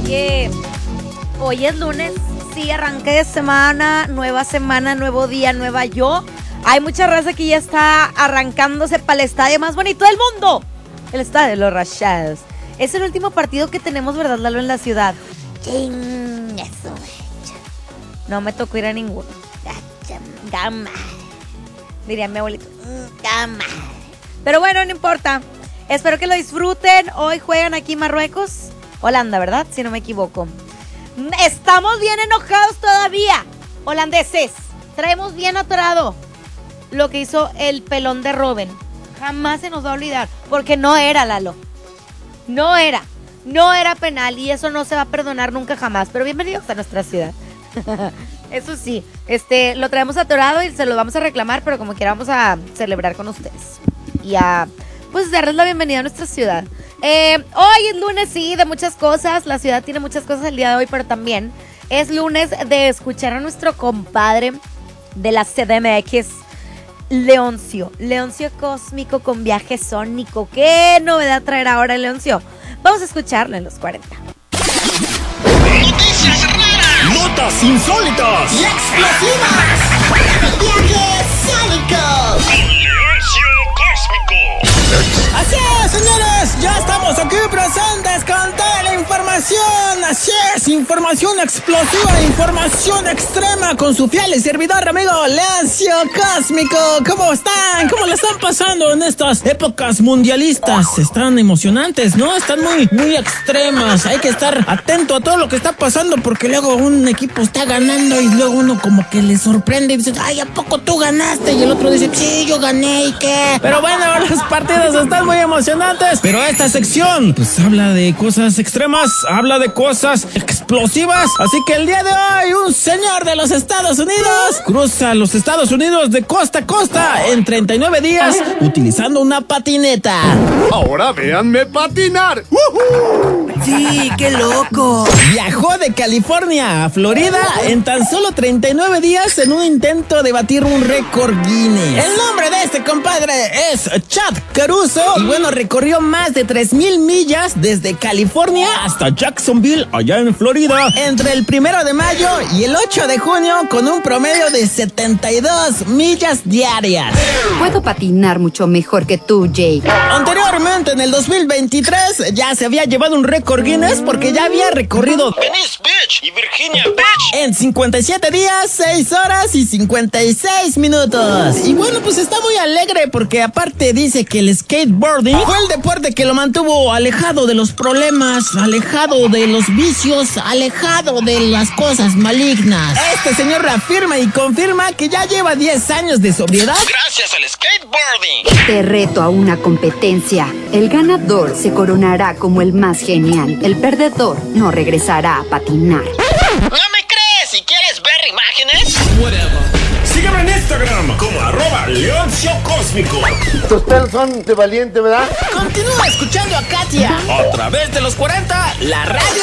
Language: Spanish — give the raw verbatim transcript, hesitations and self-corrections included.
Oye, hoy es lunes, sí, arranque de semana, nueva semana, nuevo día, nueva yo. Hay mucha raza que ya está arrancándose para el estadio más bonito del mundo, el estadio de los Rayados. Es el último partido que tenemos, ¿verdad, Lalo, en la ciudad? No me tocó ir a ninguno. Gama, diría mi abuelito. Gama. Pero bueno, no importa. Espero que lo disfruten. Hoy juegan aquí Marruecos, Holanda, ¿verdad? Si no me equivoco. Estamos bien enojados todavía, holandeses. Traemos bien atorado lo que hizo el pelón de Robben. Jamás se nos va a olvidar, porque no era, Lalo. No era. No era penal y eso no se va a perdonar nunca jamás. Pero bienvenidos a nuestra ciudad. Eso sí, este, lo traemos atorado y se lo vamos a reclamar, pero como quiera vamos a celebrar con ustedes. Y a, pues, darles la bienvenida a nuestra ciudad. Eh, hoy es lunes, sí, de muchas cosas. La ciudad tiene muchas cosas el día de hoy, pero también es lunes de escuchar a nuestro compadre de la C D M X, Leoncio. Leoncio Cósmico con viaje sónico. ¿Qué novedad traerá ahora Leoncio? Vamos a escucharlo en los cuarenta. Noticias raras, notas insólitas y explosivas. Viaje sónico. Leoncio Cósmico. Así es, señores, ya estamos aquí presentes con toda la información. Así es, información explosiva, información extrema con su fiel y servidor amigo Leoncio Cósmico. ¿Cómo están? ¿Cómo le están pasando en estas épocas mundialistas? Están emocionantes, ¿no? Están muy, muy extremas. Hay que estar atento a todo lo que está pasando porque luego un equipo está ganando y luego uno como que le sorprende y dice, ay, ¿a poco tú ganaste? Y el otro dice, sí, yo gané, ¿y qué? Pero bueno, los partidos están muy emocionantes. Pero esta sección, pues habla de cosas extremas, habla de cosas explosivas. Así que el día de hoy, un señor de los Estados Unidos cruza los Estados Unidos de costa a costa en treinta y nueve días utilizando una patineta. Ahora véanme patinar. ¡Uh-huh! Sí, qué loco. Viajó de California a Florida en tan solo treinta y nueve días en un intento de batir un récord Guinness. El nombre de este compadre es Chad Caruso y bueno, recorrió más de tres mil millas desde California hasta Jacksonville, allá en Florida, entre el primero de mayo y el ocho de junio con un promedio de setenta y dos millas diarias. Puedo patinar mucho mejor que tú, Jake. Anteriormente, en el dos mil veintitrés, ya se había llevado un récord Guinness porque ya había recorrido Venice Beach y Virginia Beach en cincuenta y siete días, seis horas y cincuenta y seis minutos. Y bueno, pues está muy alegre porque aparte dice que el skateboarding fue el deporte que lo mantuvo alejado de los problemas, alejado de los vicios, alejado de las cosas malignas. Este señor reafirma y confirma que ya lleva diez años de sobriedad gracias al skateboarding. Te reto a una competencia. El ganador se coronará como el más genial. El perdedor no regresará a patinar. ¿No me crees? Si quieres ver imágenes, Sígueme en Instagram como arroba Leoncio Cósmico. Tus pelos son de valiente, ¿verdad? Continúa escuchando a Katia a través de los cuarenta, la radio